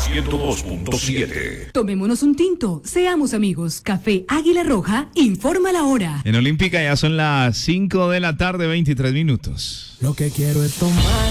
102.7. Tomémonos un tinto, seamos amigos. Café Águila Roja informa la hora. En Olímpica ya son las 5 de la tarde, 23 minutos. Lo que quiero es tomar